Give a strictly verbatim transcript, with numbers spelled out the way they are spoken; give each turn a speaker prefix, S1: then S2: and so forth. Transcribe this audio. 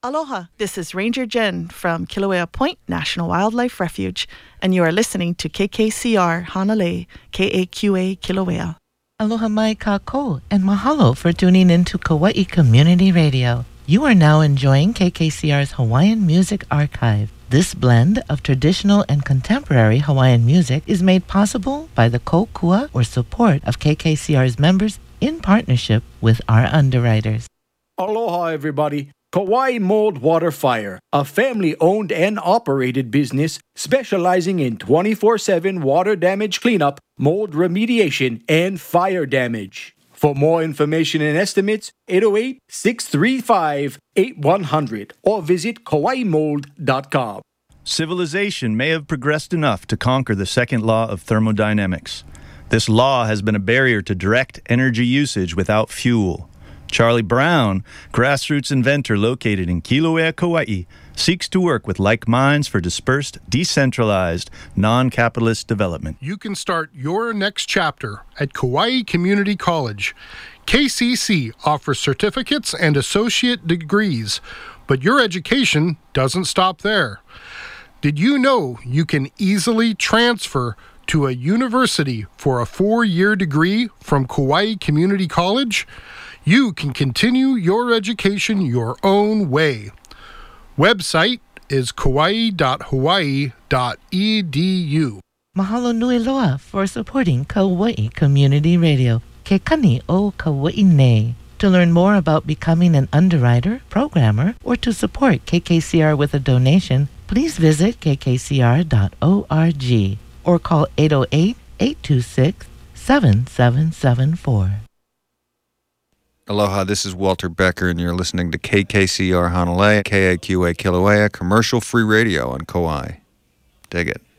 S1: Aloha, this is Ranger Jen from Kilauea Point National Wildlife Refuge, and you are listening to K K C R Hanalei, K A Q A Kilauea.
S2: Aloha mai kākou, and mahalo for tuning into Kauai Community Radio. You are now enjoying K K C R's Hawaiian Music Archive. This blend of traditional and contemporary Hawaiian music is made possible by the kokua or support of K K C R's members in partnership with our underwriters.
S3: Aloha, everybody. Kauai Mold Water Fire, a family-owned and operated business specializing in twenty-four seven water damage cleanup, mold remediation, and fire damage. For more information and estimates, eight oh eight, six three five, eight one zero zero or visit kauai mold dot com.
S4: Civilization may have progressed enough to conquer the second law of thermodynamics. This law has been a barrier to direct energy usage without fuel. Charlie Brown, grassroots inventor located in Kilauea, Kauai, seeks to work with like minds for dispersed, decentralized, non-capitalist development.
S5: You can start your next chapter at Kauai Community College. K C C offers certificates and associate degrees, but your education doesn't stop there. Did you know you can easily transfer to a university for a four-year degree from Kauai Community College? You can continue your education your own way. Website is kauai dot hawaii dot e d u.
S2: Mahalo nui loa for supporting Kauai Community Radio. Ke kani o Kauai nei. To learn more about becoming an underwriter, programmer, or to support K K C R with a donation, please visit k k c r dot org or call eight oh eight, eight two six, seven seven seven four.
S6: Aloha, this is Walter Becker, and you're listening to K K C R Hanalei, K A Q A Kilauea, commercial-free radio on Kauai. Dig it.